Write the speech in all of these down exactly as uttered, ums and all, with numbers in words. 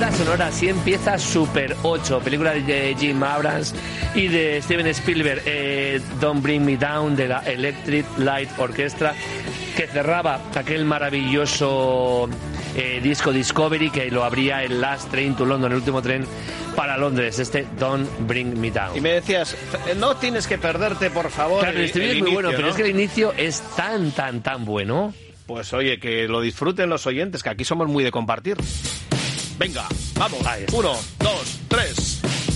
banda sonora, así empieza Super ocho, película de Jim Abrams y de Steven Spielberg, eh, Don't Bring Me Down, de la Electric Light Orchestra, que cerraba aquel maravilloso eh, disco Discovery, que lo abría el Last Train to London, el último tren para Londres, este Don't Bring Me Down. Y me decías, no tienes que perderte, por favor. Claro, el estribillo es muy inicio, bueno, ¿no? pero es que el inicio es tan, tan, tan bueno. Pues oye, que lo disfruten los oyentes, que aquí somos muy de compartir. Venga, vamos. Uno, dos, tres.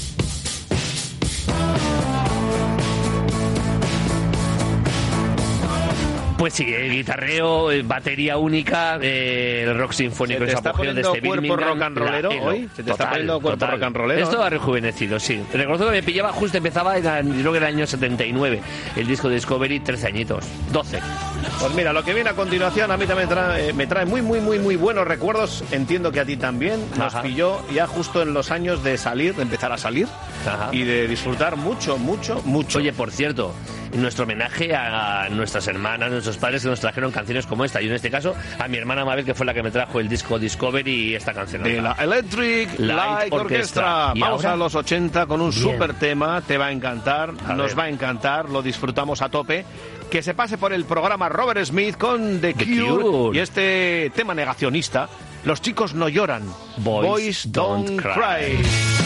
Pues sí, el guitarreo, batería única, eh, el rock sinfónico, ese apogeo de este cuerpo rock and rollero hoy? ¿Se te está poniendo cuerpo rock and rollero? Esto ha rejuvenecido, sí. Recuerdo que me pillaba, justo empezaba, en, creo que era el año setenta y nueve, el disco de Discovery, trece añitos, doce. Pues mira, lo que viene a continuación a mí también trae, me trae muy, muy, muy, muy buenos recuerdos. Entiendo que a ti también. Nos Ajá. pilló ya justo en los años de salir, de empezar a salir. Ajá. Y de disfrutar mucho, mucho, mucho. Oye, por cierto, nuestro homenaje a nuestras hermanas, nuestros padres que nos trajeron canciones como esta. Y en este caso, a mi hermana Mabel, que fue la que me trajo el disco Discovery y esta canción. De la Electric Light, Light Orchestra. Orchestra. Vamos ahora a los ochenta con un Bien. super tema. Te va a encantar, a nos ver. va a encantar, lo disfrutamos a tope. Que se pase por el programa Robert Smith con The, The Cure, Cure y este tema negacionista. Los chicos no lloran. Boys, Boys don't, don't cry. cry.